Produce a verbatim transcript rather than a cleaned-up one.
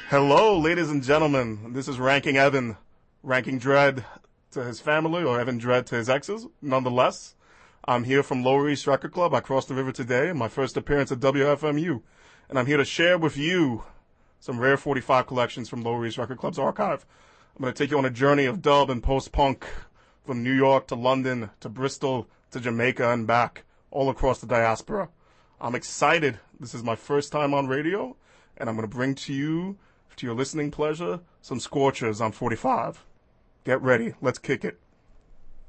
Hello, ladies and gentlemen. This is Ranking Evan, ranking Dread to his family, or Evan Dread to his exes. Nonetheless, I'm here from Lower East Record Club. I crossed the river today, my first appearance at W F M U, and I'm here to share with you some rare forty-five collections from Lower East Record Club's archive. I'm going to take you on a journey of dub and post-punk from New York to London to Bristol to Jamaica and back, all across the diaspora. I'm excited. This is my first time on radio, and I'm going to bring to you, to your listening pleasure, some scorchers on forty-five. Get ready. Let's kick it.